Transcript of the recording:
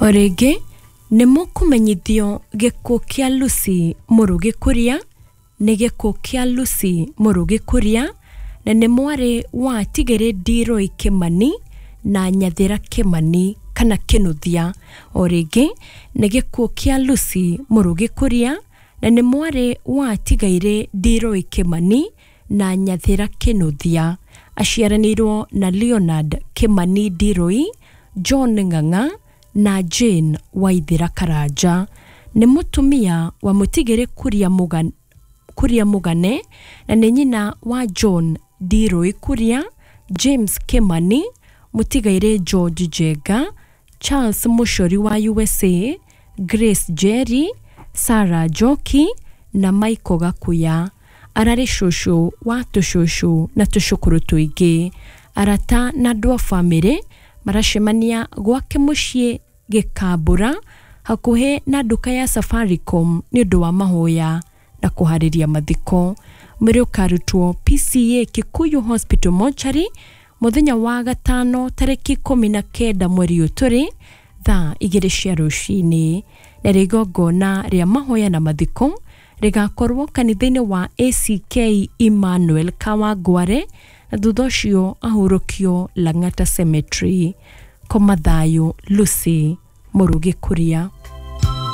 Orege nimukumenyithio gikuo kia Lucy Murugikuria ni gikuo kia Lucy Murugikuria na ni mwari wa Tigere Ndiroi Kimani na Nyathira Kimani kana Kinuthia. Orege ni gikuo kia Lucy Murugikuria na ni mwari wa Tigere Ndiroi Kimani na Nyathira Kinuthia. Aciaranirwo na Leonard Kimani Ndiroi, John Ng'ang'a na Jane Waithira Karanja. Ni mutumia wa Mutigere Kuria Mugane na ni nyina wa John Ndiroi Kuria, James Kimani, Mutigaire George Jega, Charles Mushori wa USA, Grace Jerry, Sarah Joki na Michael Gakuya. Arari shosho wa tushosho na tushukuru tuingi. Arata na dwa family marashemania gwake mucii Gikambura hakuhe na duka ya Safaricom ni undu wa mahoya na kuhariria mathiko. Mwiri ukarutwo PCA Kikuyu Hospital Mortuary muthenya wa gatano tariki 19 mweri uturi thaa 2 cia rucini. Na rigongona ria mahoya na mathiko rigakorwo kanitha-ini wa ACK Emmanuel Kawangware na thutha ucio ahurukio Lang'ata Cemetery. Komathayo Lucy Murugikuria.